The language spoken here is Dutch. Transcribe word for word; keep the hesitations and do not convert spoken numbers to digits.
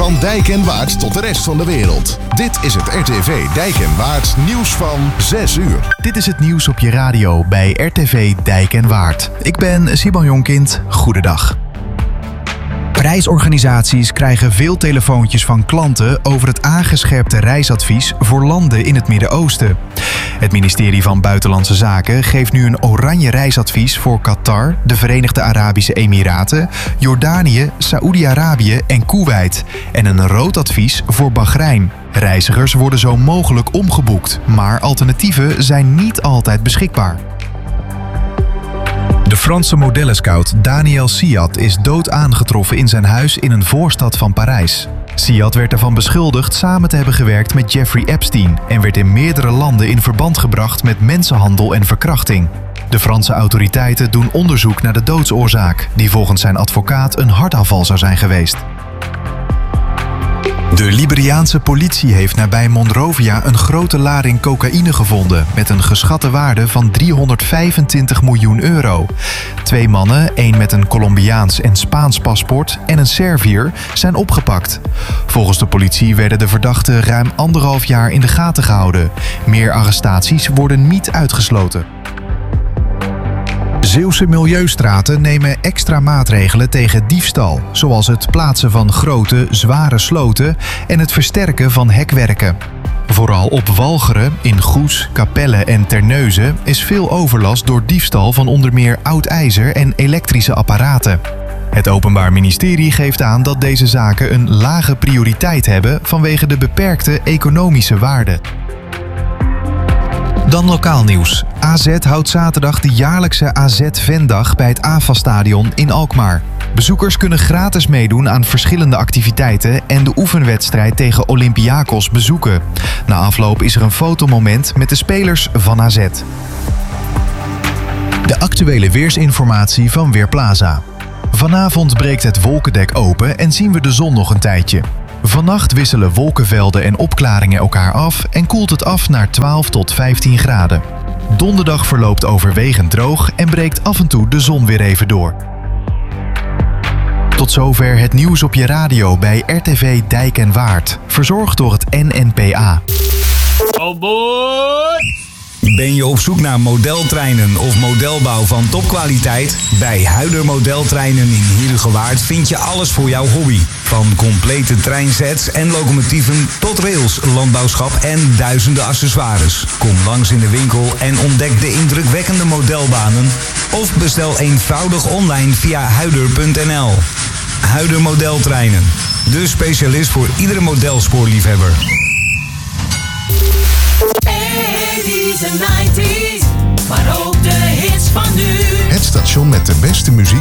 Van Dijk en Waard tot de rest van de wereld. Dit is het R T V Dijk en Waard nieuws van zes uur. Dit is het nieuws op je radio bij R T V Dijk en Waard. Ik ben Simon Jonkind. Goedendag. Reisorganisaties krijgen veel telefoontjes van klanten over het aangescherpte reisadvies voor landen in het Midden-Oosten. Het ministerie van Buitenlandse Zaken geeft nu een oranje reisadvies voor Qatar, de Verenigde Arabische Emiraten, Jordanië, Saoedi-Arabië en Koeweit en een rood advies voor Bahrein. Reizigers worden zo mogelijk omgeboekt, maar alternatieven zijn niet altijd beschikbaar. De Franse modellenscout Daniel Siat is dood aangetroffen in zijn huis in een voorstad van Parijs. Siat werd ervan beschuldigd samen te hebben gewerkt met Jeffrey Epstein en werd in meerdere landen in verband gebracht met mensenhandel en verkrachting. De Franse autoriteiten doen onderzoek naar de doodsoorzaak, die volgens zijn advocaat een hartaanval zou zijn geweest. De Liberiaanse politie heeft nabij Monrovia een grote lading cocaïne gevonden met een geschatte waarde van driehonderdvijfentwintig miljoen euro. Twee mannen, één met een Colombiaans en Spaans paspoort en een Serviër, zijn opgepakt. Volgens de politie werden de verdachten ruim anderhalf jaar in de gaten gehouden. Meer arrestaties worden niet uitgesloten. Zeeuwse milieustraten nemen extra maatregelen tegen diefstal, zoals het plaatsen van grote, zware sloten en het versterken van hekwerken. Vooral op Walcheren, in Goes, Capelle en Terneuzen is veel overlast door diefstal van onder meer oud ijzer en elektrische apparaten. Het Openbaar Ministerie geeft aan dat deze zaken een lage prioriteit hebben vanwege de beperkte economische waarde. Dan lokaal nieuws. A Z houdt zaterdag de jaarlijkse A Z-Vendag bij het A F A-stadion in Alkmaar. Bezoekers kunnen gratis meedoen aan verschillende activiteiten en de oefenwedstrijd tegen Olympiakos bezoeken. Na afloop is er een fotomoment met de spelers van A Z. De actuele weersinformatie van Weerplaza. Vanavond breekt het wolkendek open en zien we de zon nog een tijdje. Vannacht wisselen wolkenvelden en opklaringen elkaar af en koelt het af naar twaalf tot vijftien graden. Donderdag verloopt overwegend droog en breekt af en toe de zon weer even door. Tot zover het nieuws op je radio bij R T V Dijk en Waard. Verzorgd door het N N P A. Oh boy! Ben je op zoek naar modeltreinen of modelbouw van topkwaliteit? Bij Huider Modeltreinen in Heerhugowaard vind je alles voor jouw hobby. Van complete treinsets en locomotieven tot rails, landbouwschap en duizenden accessoires. Kom langs in de winkel en ontdek de indrukwekkende modelbanen. Of bestel eenvoudig online via huider punt n l. Huider Modeltreinen, de specialist voor iedere modelspoorliefhebber. eighties en nineties, maar ook de hits van nu. Het station met de beste muziek